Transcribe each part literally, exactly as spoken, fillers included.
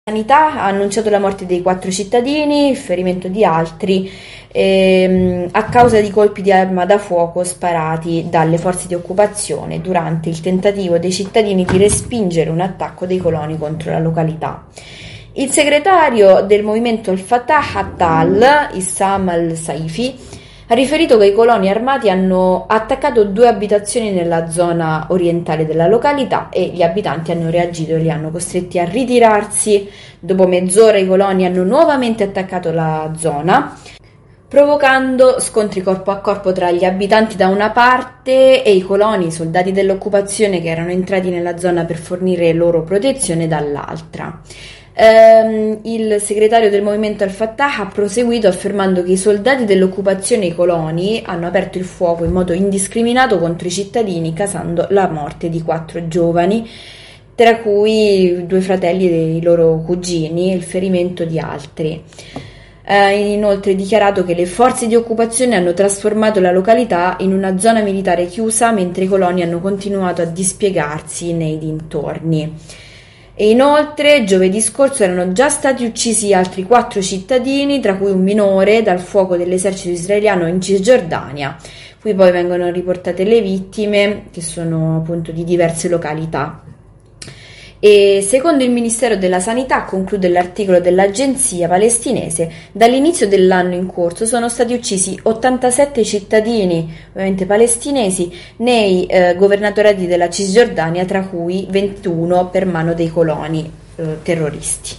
Sanità ha annunciato la morte dei quattro cittadini, il ferimento di altri ehm, a causa di colpi di arma da fuoco sparati dalle forze di occupazione durante il tentativo dei cittadini di respingere un attacco dei coloni contro la località. Il segretario del movimento al-Fatah Attal, Issam al-Saifi, ha riferito che i coloni armati hanno attaccato due abitazioni nella zona orientale della località e gli abitanti hanno reagito e li hanno costretti a ritirarsi. Dopo mezz'ora i coloni hanno nuovamente attaccato la zona, provocando scontri corpo a corpo tra gli abitanti da una parte e i coloni, i soldati dell'occupazione che erano entrati nella zona per fornire loro protezione dall'altra. Um, il segretario del movimento al-Fatah ha proseguito affermando che i soldati dell'occupazione e i coloni hanno aperto il fuoco in modo indiscriminato contro i cittadini, causando la morte di quattro giovani, tra cui due fratelli dei loro cugini, e il ferimento di altri. Ha inoltre dichiarato che le forze di occupazione hanno trasformato la località in una zona militare chiusa, mentre i coloni hanno continuato a dispiegarsi nei dintorni. E inoltre giovedì scorso erano già stati uccisi altri quattro cittadini, tra cui un minore, dal fuoco dell'esercito israeliano in Cisgiordania. Qui poi vengono riportate le vittime, che sono appunto di diverse località. E secondo il Ministero della Sanità, conclude l'articolo dell'agenzia palestinese, dall'inizio dell'anno in corso sono stati uccisi ottantasette cittadini, ovviamente palestinesi, nei eh, governatorati della Cisgiordania, tra cui ventuno per mano dei coloni eh, terroristi.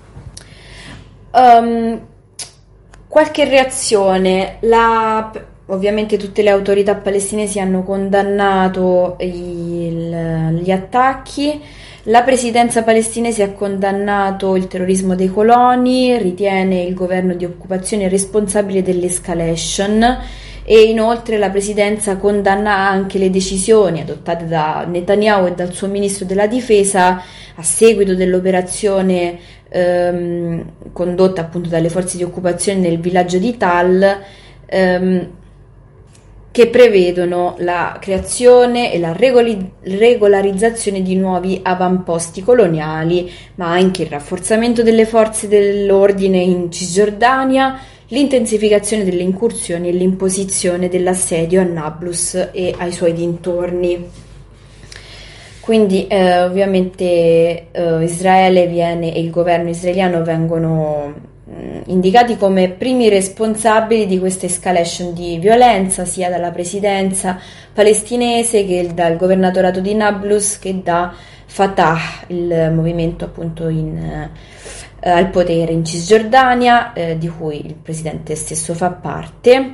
Um, qualche reazione? La, ovviamente tutte le autorità palestinesi hanno condannato il, gli attacchi. La presidenza palestinese ha condannato il terrorismo dei coloni, ritiene il governo di occupazione responsabile dell'escalation e inoltre la presidenza condanna anche le decisioni adottate da Netanyahu e dal suo ministro della difesa a seguito dell'operazione ehm, condotta appunto dalle forze di occupazione nel villaggio di Tal, ehm, che prevedono la creazione e la regoli- regolarizzazione di nuovi avamposti coloniali, ma anche il rafforzamento delle forze dell'ordine in Cisgiordania, l'intensificazione delle incursioni e l'imposizione dell'assedio a Nablus e ai suoi dintorni. Quindi eh, ovviamente eh, Israele viene e il governo israeliano vengono indicati come primi responsabili di questa escalation di violenza sia dalla presidenza palestinese che dal governatorato di Nablus che da Fatah, il movimento appunto in, eh, al potere in Cisgiordania, eh, di cui il presidente stesso fa parte.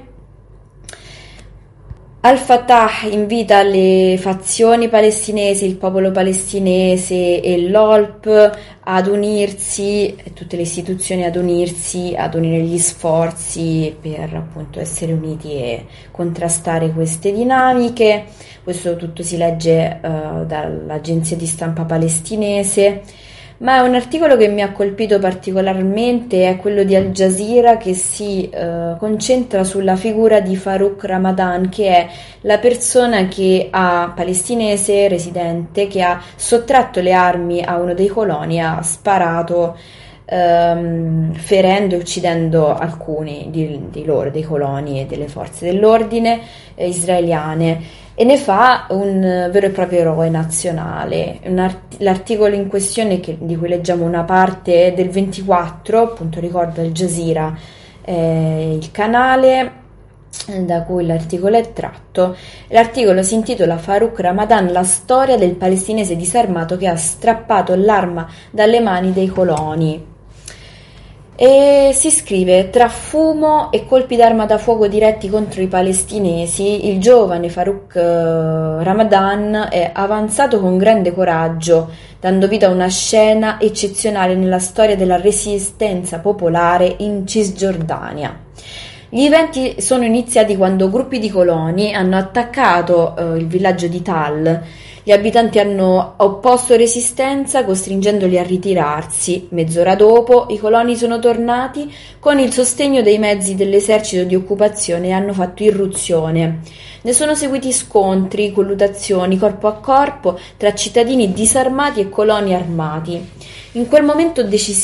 Al-Fatah invita le fazioni palestinesi, il popolo palestinese e l'O L P ad unirsi, tutte le istituzioni ad unirsi, ad unire gli sforzi per appunto essere uniti e contrastare queste dinamiche. Questo tutto si legge uh, dall'agenzia di stampa palestinese. Ma è un articolo che mi ha colpito particolarmente, è quello di Al Jazeera che si eh, concentra sulla figura di Farouk Ramadan, che è la persona che ha, palestinese residente, che ha sottratto le armi a uno dei coloni e ha sparato ehm, ferendo e uccidendo alcuni di, di loro, dei coloni e delle forze dell'ordine eh, israeliane. E ne fa un vero e proprio eroe nazionale. Un art- l'articolo in questione, che, di cui leggiamo una parte, è del ventiquattro, appunto ricordo Al Jazeera, eh, il canale da cui l'articolo è tratto. L'articolo si intitola Farouk Ramadan, la storia del palestinese disarmato che ha strappato l'arma dalle mani dei coloni. E si scrive: tra fumo e colpi d'arma da fuoco diretti contro i palestinesi, il giovane Farouk Ramadan è avanzato con grande coraggio, dando vita a una scena eccezionale nella storia della resistenza popolare in Cisgiordania. Gli eventi sono iniziati quando gruppi di coloni hanno attaccato eh, il villaggio di Tal. Gli abitanti hanno opposto resistenza, costringendoli a ritirarsi. Mezz'ora dopo, i coloni sono tornati con il sostegno dei mezzi dell'esercito di occupazione e hanno fatto irruzione. Ne sono seguiti scontri, colluttazioni corpo a corpo tra cittadini disarmati e coloni armati. In quel momento decisivo